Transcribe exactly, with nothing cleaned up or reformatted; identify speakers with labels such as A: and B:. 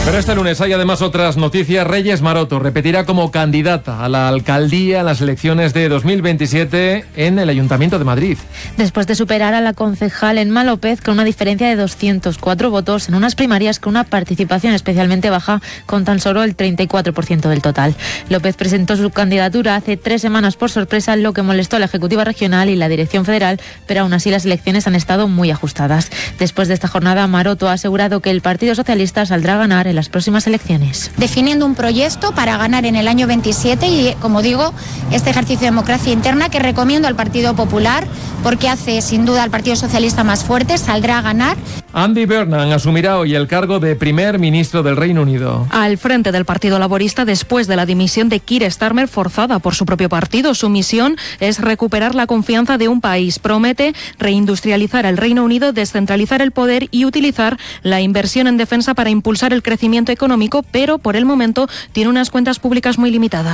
A: Pero este lunes hay además otras noticias. Reyes Maroto repetirá como candidata a la alcaldía en las elecciones de dos mil veintisiete en el Ayuntamiento de Madrid.
B: Después de superar a la concejal Emma López con una diferencia de doscientos cuatro votos en unas primarias con una participación especialmente baja con tan solo el treinta y cuatro por ciento del total. López presentó su candidatura hace tres semanas por sorpresa, lo que molestó a la Ejecutiva Regional y la Dirección Federal, pero aún así las elecciones han estado muy ajustadas. Después de esta jornada, Maroto ha asegurado que el Partido Socialista saldrá a ganar en las próximas elecciones.
C: Definiendo un proyecto para ganar en el año veintisiete y, como digo, este ejercicio de democracia interna que recomiendo al Partido Popular porque hace sin duda al Partido Socialista más fuerte, saldrá a ganar.
A: Andy Burnham asumirá hoy el cargo de primer ministro del Reino Unido.
D: Al frente del Partido Laborista después de la dimisión de Keir Starmer forzada por su propio partido. Su misión es recuperar la confianza de un país. Promete reindustrializar el Reino Unido, descentralizar el poder y utilizar la inversión en defensa para impulsar el crecimiento económico, pero por el momento tiene unas cuentas públicas muy limitadas.